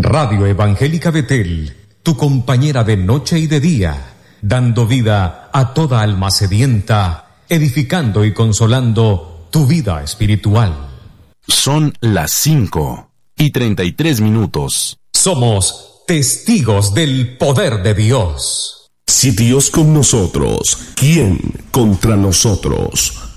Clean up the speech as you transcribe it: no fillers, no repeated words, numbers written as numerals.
Radio Evangélica Betel, tu compañera de noche y de día, dando vida a toda alma sedienta, edificando y consolando tu vida espiritual. Son las 5:33. Somos testigos del poder de Dios. Si Dios con nosotros, ¿quién contra nosotros?